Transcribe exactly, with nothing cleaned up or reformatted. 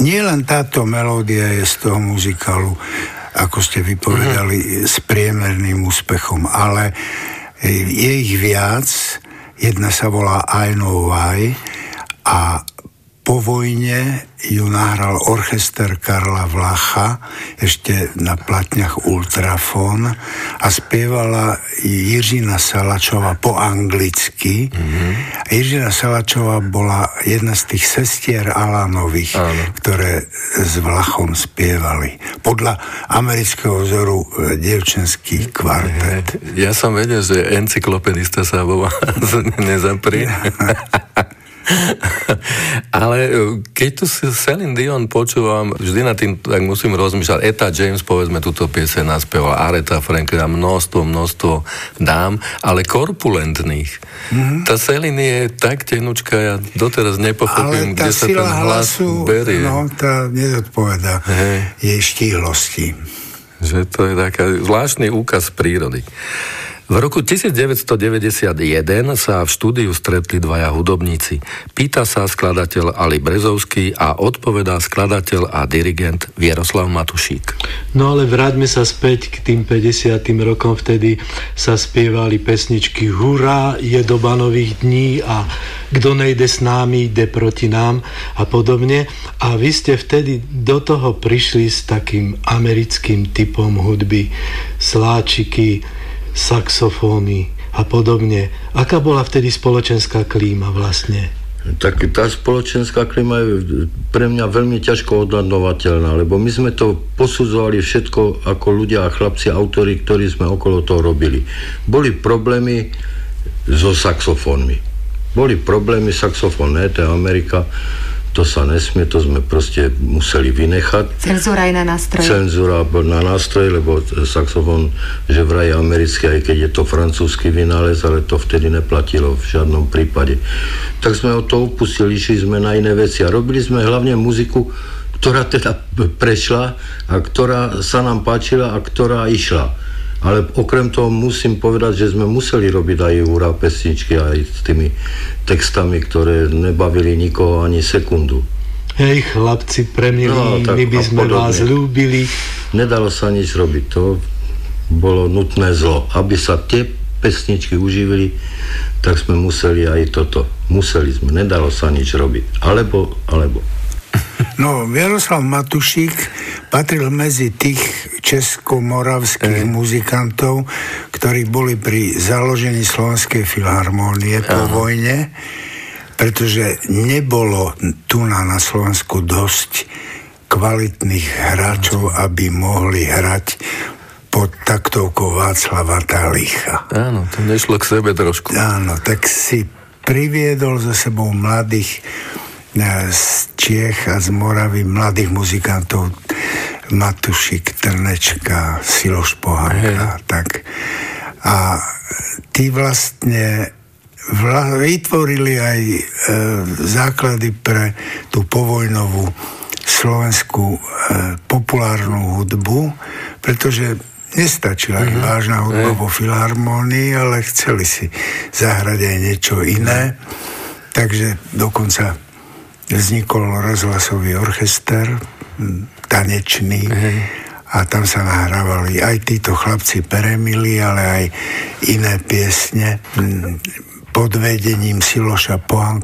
nie len táto melódia je z toho muzikálu, ako ste vypovedali, mm-hmm. s priemerným úspechom, ale je ich viac. Jedna sa volá I Know Why a po vojne ju nahral orchester Karla Vlacha ešte na platniach Ultrafón a spievala Jiřina Salačová po anglicky. Mm-hmm. Jiřina Salačová bola jedna z tých sestier Alanových, áno, ktoré s Vlachom spievali. Podľa amerického vzoru dievčenský kvartet. Ja som vedel, že encyklopedista sa volá nezaprie. Ale keď tu Celine Dion počúvam, vždy na tým tak musím rozmýšľať. Etta James, povedzme, túto pieseň naspievala, Aretha Franklin, množstvo, množstvo dám, ale korpulentných. Mm-hmm. Tá Celine je tak tenučka, ja doteraz nepochopím, kde sa ten hlas hlasu, berie. No, tá nezodpovedá hey. jej štíhlosti. Že to je taká zvláštny úkaz prírody. V roku devätnásťstodeväťdesiatjeden sa v štúdiu stretli dvaja hudobníci. Pýta sa skladateľ Ali Brezovský a odpovedá skladateľ a dirigent Vieroslav Matušík. No ale vráťme sa späť k tým päťdesiatym rokom, vtedy sa spievali pesničky Hurá, je doba nových dní a Kto nejde s námi, ide proti nám a podobne. A vy ste vtedy do toho prišli s takým americkým typom hudby, sláčiky, saxofóny a podobne. Aká bola vtedy spoločenská klíma vlastne? Tak tá spoločenská klíma je pre mňa veľmi ťažko odhadnovateľná, lebo my sme to posudzovali všetko ako ľudia a chlapci, autori, ktorí sme okolo toho robili. Boli problémy so saxofónmi. Boli problémy saxofón, ne, to je Amerika, to sa nesmie, to sme proste museli vynechať. Cenzúra aj na nástroje. Cenzúra na nástroje, lebo saxofón, že vraj je americký, aj keď je to francúzsky vynález, ale to vtedy neplatilo v žiadnom prípade. Tak sme od toho upustili, išli sme na iné veci a robili sme hlavne muziku, ktorá teda prešla a ktorá sa nám páčila a ktorá išla. Ale okrem toho musím povedať, že sme museli robiť aj hurá pesničky aj s tými textami, ktoré nebavili nikoho ani sekundu. Hej, chlapci premilí, no, my by sme podobne. Vás ľúbili. Nedalo sa nič robiť, to bolo nutné zlo. Aby sa tie pesničky uživili, tak sme museli aj toto. Museli sme, nedalo sa nič robiť. Alebo, alebo. No, Vieroslav Matušík patril medzi tých česko-moravských e. muzikantov, ktorí boli pri založení Slovenskej filharmónie po Aha. vojne, pretože nebolo tu na, na Slovensku dosť kvalitných hráčov, aby mohli hrať pod taktovkou Václava Tálicha. Áno, to nešlo k sebe trošku. Áno, tak si priviedol so sebou mladých z Čiech a z Moravy, mladých muzikantov, Matušík, Trnečka, Siloš Pohanka, tak. A tí vlastne vla, vytvorili aj e, základy pre tú povojnovú slovenskú e, populárnu hudbu, pretože nestačila uh-huh. ich vážna hudba vo filharmónii, ale chceli si zahrať aj niečo iné. Takže dokonca vznikol rozhlasový orchester, tanečný, uh-huh. a tam sa nahrávali aj títo chlapci Peremili, ale aj iné piesne pod vedením Siloša Pohanka